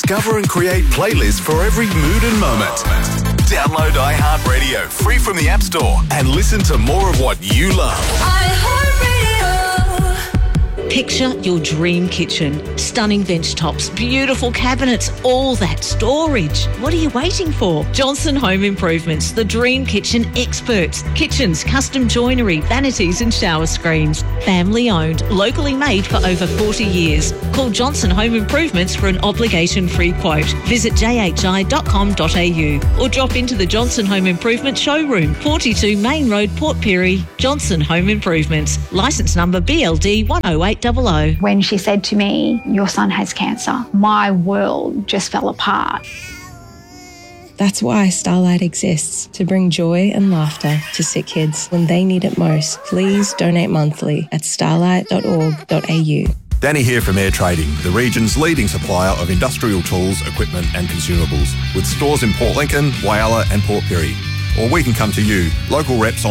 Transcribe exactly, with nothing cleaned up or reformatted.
discover and create playlists for every mood and moment. Download iHeartRadio free from the App Store and listen to more of what you love. Picture your dream kitchen. Stunning bench tops, beautiful cabinets, all that storage. What are you waiting for? Johnson Home Improvements, the dream kitchen experts. Kitchens, custom joinery, vanities and shower screens. Family owned, locally made for over forty years. Call Johnson Home Improvements for an obligation-free quote. Visit j h i dot com dot a u or drop into the Johnson Home Improvement showroom, forty-two Main Road, Port Pirie. Johnson Home Improvements. Licence number B L D one oh eight double oh. When she said to me, your son has cancer, my world just fell apart. That's why Starlight exists, to bring joy and laughter to sick kids when they need it most. Please donate monthly at starlight dot org dot a u. Danny here from Air Trading, the region's leading supplier of industrial tools, equipment and consumables, with stores in Port Lincoln, Whyalla and Port Pirie. Or we can come to you, local reps on